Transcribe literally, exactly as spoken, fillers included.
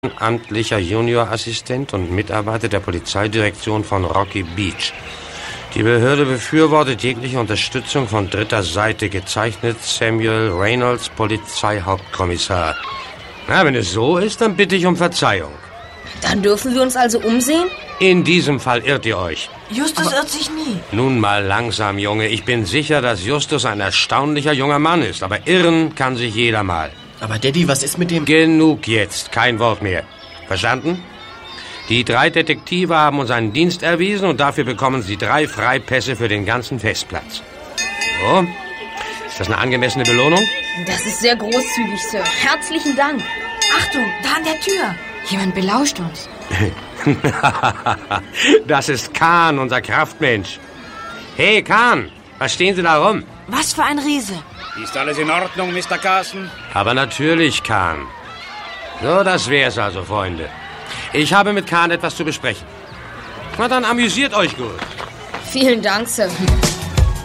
amtlicher Juniorassistent und Mitarbeiter der Polizeidirektion von Rocky Beach. Die Behörde befürwortet jegliche Unterstützung von dritter Seite, gezeichnet Samuel Reynolds, Polizeihauptkommissar. Na, wenn es so ist, dann bitte ich um Verzeihung. Dann dürfen wir uns also umsehen? In diesem Fall irrt ihr euch. Justus Aber irrt sich nie. Nun mal langsam, Junge. Ich bin sicher, dass Justus ein erstaunlicher junger Mann ist. Aber irren kann sich jeder mal. Aber Daddy, was ist mit dem... Genug jetzt. Kein Wort mehr. Verstanden? Die drei Detektive haben uns einen Dienst erwiesen und dafür bekommen sie drei Freipässe für den ganzen Festplatz. So. Ist das eine angemessene Belohnung? Das ist sehr großzügig, Sir. Herzlichen Dank. Achtung, da an der Tür. Jemand belauscht uns. Das ist Kahn, unser Kraftmensch. Hey, Kahn, was stehen Sie da rum? Was für ein Riese. Ist alles in Ordnung, Mister Carson? Aber natürlich, Kahn. So, das wär's also, Freunde. Ich habe mit Kahn etwas zu besprechen. Na dann, amüsiert euch gut. Vielen Dank, Sir.